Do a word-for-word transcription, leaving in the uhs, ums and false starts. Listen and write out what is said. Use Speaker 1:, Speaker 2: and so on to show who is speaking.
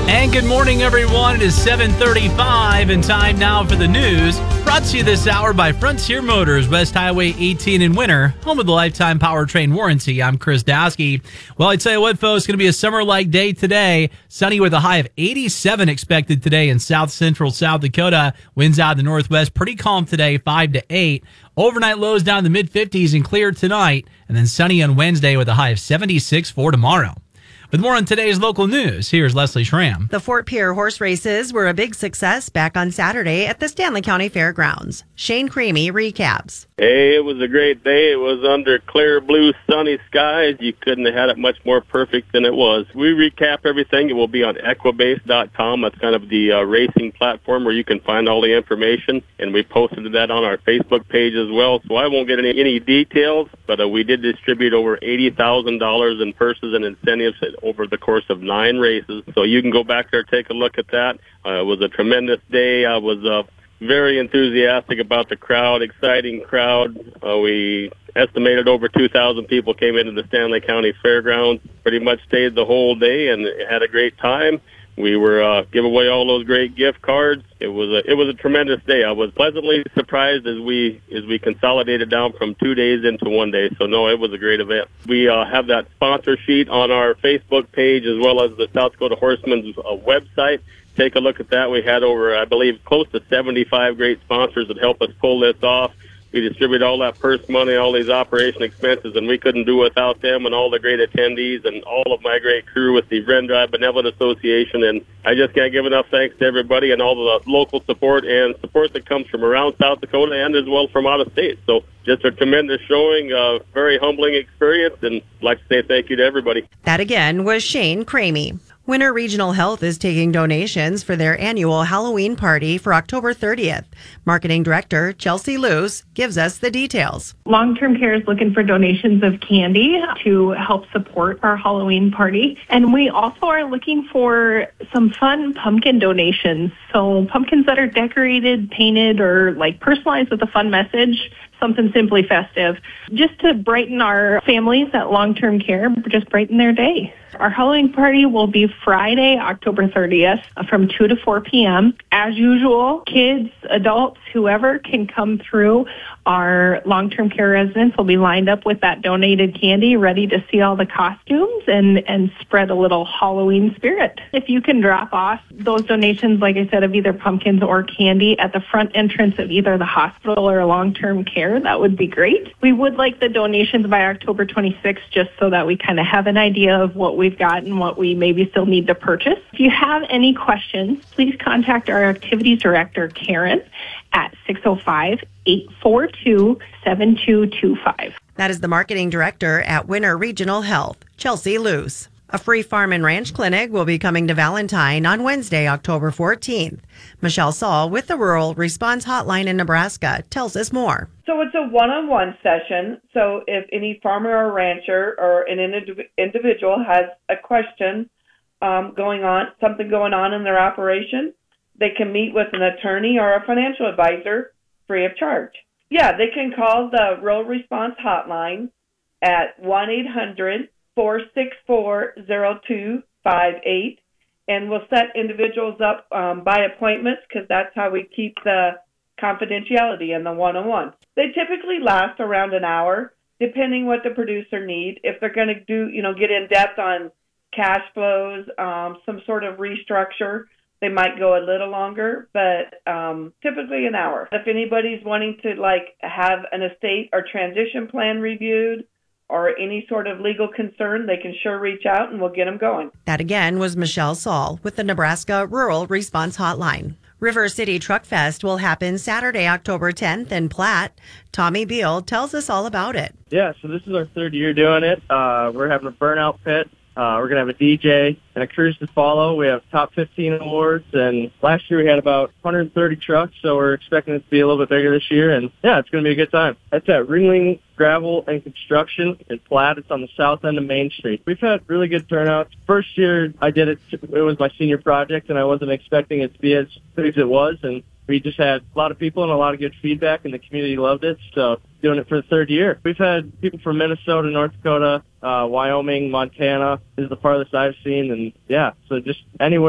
Speaker 1: And good morning, everyone. It is seven thirty-five and time now for the news. Brought to you this hour by Frontier Motors, West Highway eighteen in Winter, home of the lifetime powertrain warranty. I'm Chris Dasky. Well, I tell you what, folks, it's going to be a summer-like day today. Sunny with a high of eighty-seven expected today in south central South Dakota. Winds out of the northwest, pretty calm today, five to eight. Overnight lows down in the mid-fifties and clear tonight. And then sunny on Wednesday with a high of seventy-six for tomorrow. With more on today's local news, here's Leslie Schramm.
Speaker 2: The Fort Pierre horse races were a big success back on Saturday at the Stanley County Fairgrounds. Shane Creamy recaps.
Speaker 3: Hey, it was a great day. It was under clear blue, sunny skies. You couldn't have had it much more perfect than it was. We recap everything. It will be on equibase dot com. That's kind of the uh, racing platform where you can find all the information. And we posted that on our Facebook page as well. So I won't get any, any details, but uh, we did distribute over eighty thousand dollars in purses and incentives over the course of nine races. So you can go back there, take a look at that. Uh, it was a tremendous day. I was uh, very enthusiastic about the crowd, exciting crowd. Uh, we estimated over two thousand people came into the Stanley County Fairgrounds, pretty much stayed the whole day and had a great time. We were uh, give away all those great gift cards. It was a, it was a tremendous day. I was pleasantly surprised as we as we consolidated down from two days into one day. So no, it was a great event. We uh, have that sponsor sheet on our Facebook page as well as the South Dakota Horsemen's uh, website. Take a look at that. We had over, I believe, close to seventy-five great sponsors that helped us pull this off. We distribute all that purse money, all these operation expenses, and we couldn't do without them and all the great attendees and all of my great crew with the Ren Drive Benevolent Association. And I just can't give enough thanks to everybody and all the local support and support that comes from around South Dakota and as well from out of state. So just a tremendous showing, a very humbling experience, and I'd like to say thank you to everybody.
Speaker 2: That again was Shane Creamy. Winter Regional Health is taking donations for their annual Halloween party for October thirtieth. Marketing Director Chelsea Luce gives us the details.
Speaker 4: Long-Term Care is looking for donations of candy to help support our Halloween party. And we also are looking for some fun pumpkin donations. So pumpkins that are decorated, painted, or like personalized with a fun message, something simply festive, just to brighten our families at Long-Term Care, just brighten their day. Our Halloween party will be Friday, October thirtieth from two to four p.m. As usual, kids, adults, whoever can come through. Our Long-Term Care residents will be lined up with that donated candy, ready to see all the costumes and, and spread a little Halloween spirit. If you can drop off those donations, like I said, of either pumpkins or candy at the front entrance of either the hospital or Long-Term Care, that would be great. We would like the donations by October twenty-sixth, just so that we kind of have an idea of what we've got and what we maybe still need to purchase. If you have any questions, please contact our activities director, Karen, at six oh five, eight four two, seven two two five.
Speaker 2: That is the Marketing Director at Winter Regional Health, Chelsea Luce. A free farm and ranch clinic will be coming to Valentine on Wednesday, October fourteenth. Michelle Saul with the Rural Response Hotline in Nebraska tells us more.
Speaker 5: So it's a one-on-one session. So if any farmer or rancher or an indiv- individual has a question um, going on, something going on in their operation, they can meet with an attorney or a financial advisor free of charge. Yeah, they can call the Rural Response Hotline at one eight hundred, four six four, zero two five eight, and we'll set individuals up um, by appointments because that's how we keep the confidentiality in the one-on-one. They typically last around an hour, depending what the producer needs. If they're going to do, you know, get in depth on cash flows, um, some sort of restructure, they might go a little longer, but um, typically an hour. If anybody's wanting to like have an estate or transition plan reviewed or any sort of legal concern, they can sure reach out and we'll get them going.
Speaker 2: That again was Michelle Saul with the Nebraska Rural Response Hotline. River City Truck Fest will happen Saturday, October tenth in Platte. Tommy Beal tells us all about it.
Speaker 6: Yeah, so this is our third year doing it. Uh, we're having a burnout pit. Uh, we're going to have a D J and a cruise to follow. We have top fifteen awards, and last year we had about one hundred thirty trucks, so we're expecting it to be a little bit bigger this year, and yeah, it's going to be a good time. That's at Ringling Gravel and Construction in Platte. It's on the south end of Main Street. We've had really good turnouts. First year I did it, it was my senior project, and I wasn't expecting it to be as big as it was, and we just had a lot of people and a lot of good feedback, and the community loved it, so doing it for the third year. We've had people from Minnesota, North Dakota, uh, Wyoming, Montana. This is the farthest I've seen, and yeah, so just anywhere